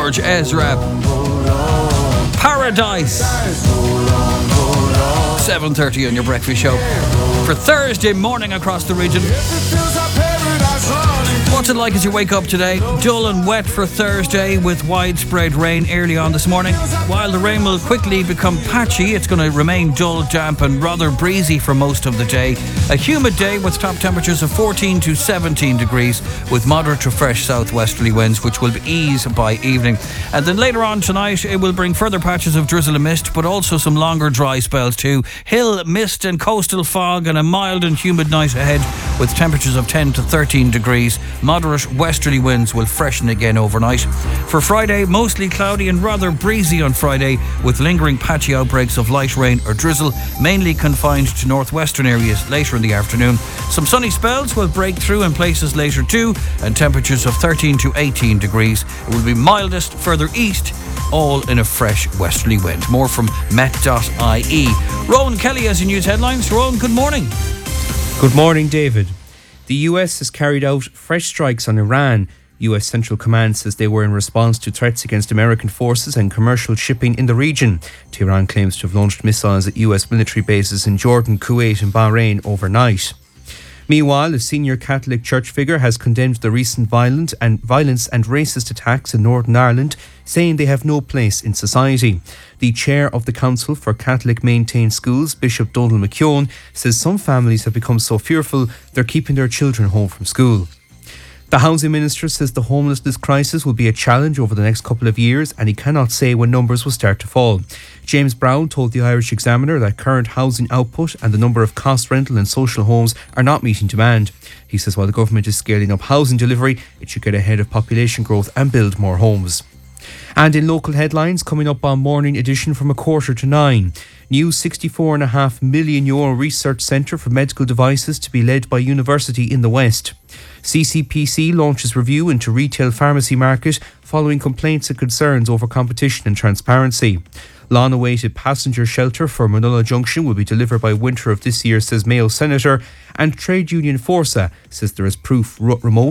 George Ezra. Paradise. 7:30 on your breakfast show. For Thursday morning across the region. What's it like as you wake up today? Dull and wet for Thursday with widespread rain early on this morning. While the rain will quickly become patchy, it's going to remain dull, damp and rather breezy for most of the day. A humid day with top temperatures of 14 to 17 degrees with moderate to fresh southwesterly winds, which will ease by evening. And then later on tonight, it will bring further patches of drizzle and mist, but also some longer dry spells too. Hill, mist and coastal fog, and a mild and humid night ahead with temperatures of 10 to 13 degrees. Moderate westerly winds will freshen again overnight. For Friday, mostly cloudy and rather breezy on Friday with lingering patchy outbreaks of light rain or drizzle, mainly confined to northwestern areas later in the afternoon. Some sunny spells will break through in places later too, and temperatures of 13 to 18 degrees. It will be mildest further east, all in a fresh westerly wind. More from Met.ie. Rowan Kelly has your news headlines. Rowan, good morning. Good morning, David. The US has carried out fresh strikes on Iran. US Central Command says they were in response to threats against American forces and commercial shipping in the region. Tehran claims to have launched missiles at US military bases in Jordan, Kuwait and Bahrain overnight. Meanwhile, a senior Catholic church figure has condemned the recent violence and racist attacks in Northern Ireland, saying they have no place in society. The chair of the Council for Catholic Maintained Schools, Bishop Donald McKeown, says some families have become so fearful they're keeping their children home from school. The Housing Minister says the homelessness crisis will be a challenge over the next couple of years, and he cannot say when numbers will start to fall. James Brown told the Irish Examiner that current housing output and the number of cost rental and social homes are not meeting demand. He says while the government is scaling up housing delivery, it should get ahead of population growth and build more homes. And in local headlines, coming up on Morning Edition from 8:45. New €64.5 million research centre for medical devices to be led by University in the West. CCPC launches review into retail pharmacy market following complaints and concerns over competition and transparency. Long-awaited passenger shelter for Manola Junction will be delivered by winter of this year, says Mayo Senator. And trade union Forza says there is proof remote